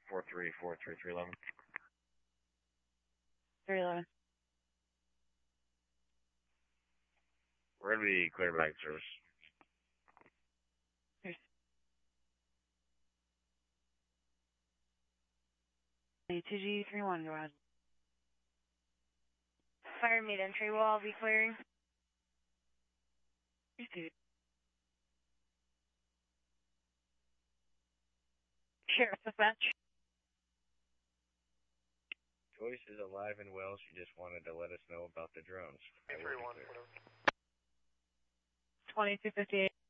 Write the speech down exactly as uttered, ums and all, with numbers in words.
four three four three three eleven. three eleven. We're going to be clear back service. two G three one, go ahead. Fire meat entry will all be clearing. Received. Sheriff dispatch. Joyce is alive and well. She just wanted to let us know about the drones. three one. twenty-two fifty-eight.